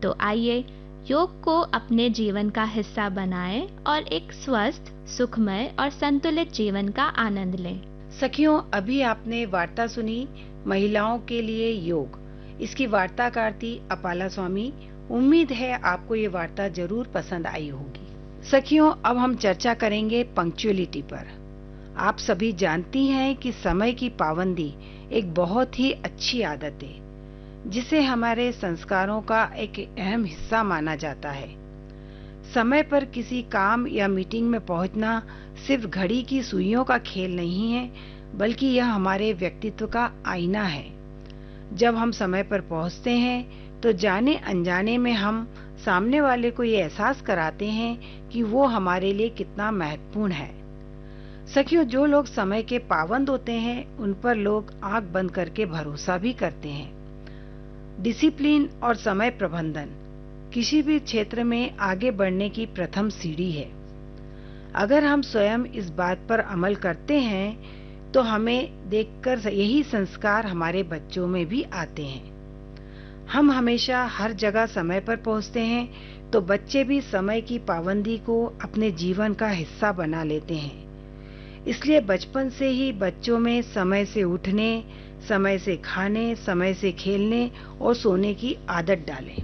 तो आइए योग को अपने जीवन का हिस्सा बनाएं और एक स्वस्थ, सुखमय और संतुलित जीवन का आनंद लें। सखियों, अभी आपने वार्ता सुनी महिलाओं के लिए योग। इसकी वार्ताकार थी अपाला स्वामी। उम्मीद है आपको ये वार्ता जरूर पसंद आई होगी। सखियों, अब हम चर्चा करेंगे पंक्चुअलिटी पर। आप सभी जानती हैं कि समय की पाबंदी एक बहुत ही अच्छी आदत है जिसे हमारे संस्कारों का एक अहम हिस्सा माना जाता है। समय पर किसी काम या मीटिंग में पहुंचना सिर्फ घड़ी की सुइयों का खेल नहीं है, बल्कि यह हमारे व्यक्तित्व का आईना है। जब हम समय पर पहुंचते हैं तो जाने अनजाने में हम सामने वाले को ये एहसास कराते हैं कि वो हमारे लिए कितना महत्वपूर्ण है। सखियों, जो लोग समय के पाबंद होते हैं उन पर लोग आंख बंद करके भरोसा भी करते हैं। डिसिप्लिन और समय प्रबंधन किसी भी क्षेत्र में आगे बढ़ने की प्रथम सीढ़ी है। अगर हम स्वयं इस बात पर अमल करते हैं तो हमें देखकर यही संस्कार हमारे बच्चों में भी आते हैं। हम हमेशा हर जगह समय पर पहुंचते हैं तो बच्चे भी समय की पाबंदी को अपने जीवन का हिस्सा बना लेते हैं। इसलिए बचपन से ही बच्चों में समय से उठने, समय से खाने, समय से खेलने और सोने की आदत डालें,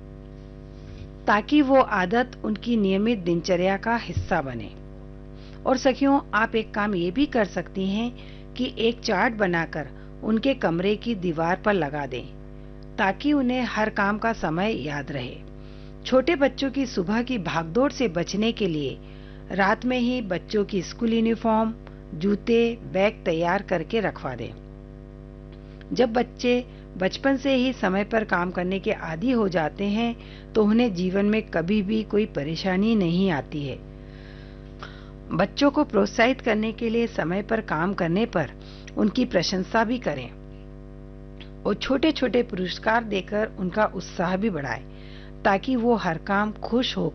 ताकि वो आदत उनकी नियमित दिनचर्या का हिस्सा बने। और सखियों, आप एक काम ये भी कर सकती हैं कि एक चार्ट बनाकर उनके कमरे की दीवार पर लगा दें, ताकि उन्हें हर काम का समय याद रहे। छोटे बच्चों की सुबह की भागदौड़ से बचने के लिए रात में ही बच्चों की स्कूल यूनिफॉर्म, जूते, बैग तैयार करके रखवा दें। जब बच्चे बचपन से ही समय पर काम करने के आदी हो जाते हैं तो उन्हें जीवन में कभी भी कोई परेशानी नहीं आती है। बच्चों को प्रोत्साहित करने के लिए समय पर काम करने पर उनकी प्रशंसा भी करें और छोटे छोटे पुरस्कार देकर उनका उत्साह भी बढ़ाएं, ताकि वो हर काम खुश हो